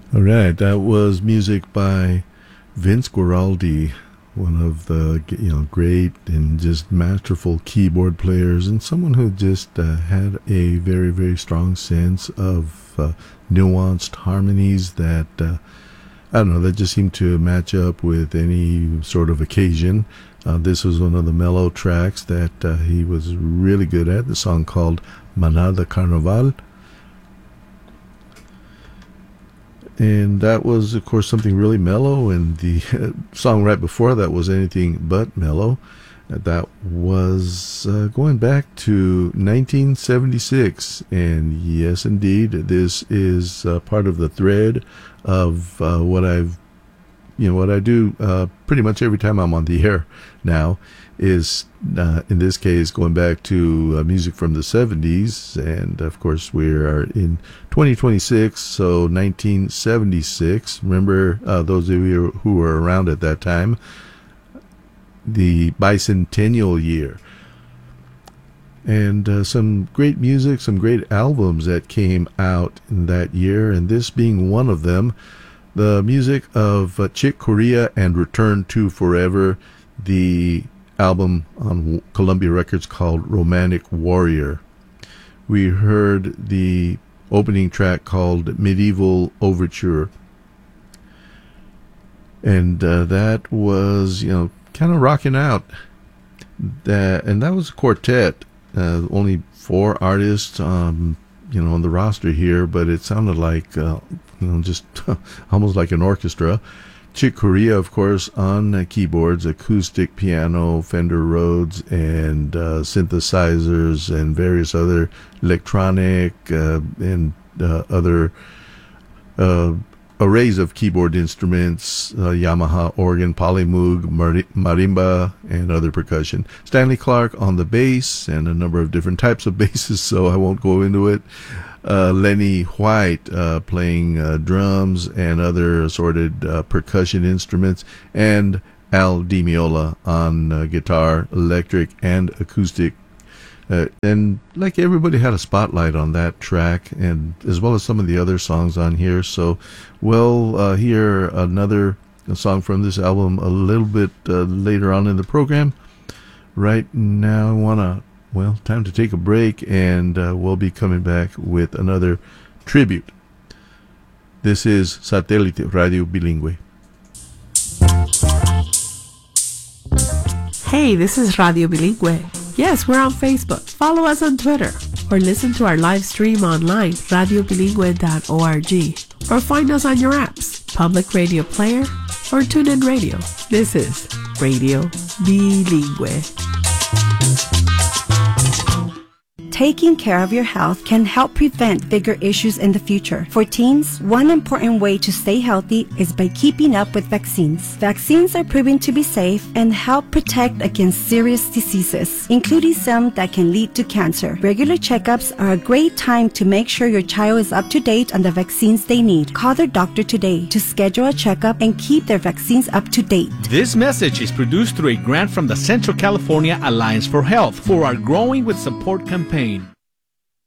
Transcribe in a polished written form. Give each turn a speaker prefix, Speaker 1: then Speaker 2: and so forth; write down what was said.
Speaker 1: All right, that was music by Vince Guaraldi, one of the great and just masterful keyboard players, and someone who just had a very, very strong sense of nuanced harmonies that I don't know, that just seemed to match up with any sort of occasion. This was one of the mellow tracks that he was really good at. The song called Manada Carnaval. And that was, of course, something really mellow, and the song right before that was anything but mellow. That was going back to 1976, and yes, indeed, this is part of the thread of what I do pretty much every time I'm on the air now is, in this case, going back to music from the 70s. And, of course, we are in 2026, so 1976. Remember, those of you who were around at that time, the bicentennial year. And some great music, some great albums that came out in that year, and this being one of them. The music of Chick Corea and Return to Forever, the album on Columbia Records called Romantic Warrior. We heard the opening track called Medieval Overture. And that was, kind of rocking out. And that was a quartet. Only 4 artists, on the roster here, but it sounded like, just almost like an orchestra. Chick Corea, of course, on keyboards, acoustic piano, Fender Rhodes, and synthesizers, and various other electronic and other arrays of keyboard instruments, Yamaha organ, Polymoog, marimba, and other percussion. Stanley Clarke on the bass, and a number of different types of basses, so I won't go into it. Lenny White playing drums and other assorted percussion instruments, and Al Di Meola on guitar, electric, and acoustic. And like everybody had a spotlight on that track, and as well as some of the other songs on here. So we'll hear another song from this album a little bit later on in the program. Right now, time to take a break, and we'll be coming back with another tribute. This is Satellite Radio Bilingüe.
Speaker 2: Hey, this is Radio Bilingüe. Yes, we're on Facebook. Follow us on Twitter, or listen to our live stream online, radiobilingüe.org, or find us on your apps, Public Radio Player, or TuneIn Radio. This is Radio Bilingüe.
Speaker 3: Taking care of your health can help prevent bigger issues in the future. For teens, one important way to stay healthy is by keeping up with vaccines. Vaccines are proven to be safe and help protect against serious diseases, including some that can lead to cancer. Regular checkups are a great time to make sure your child is up to date on the vaccines they need. Call their doctor today to schedule a checkup and keep their vaccines up to date.
Speaker 4: This message is produced through a grant from the Central California Alliance for Health for our Growing with Support campaign.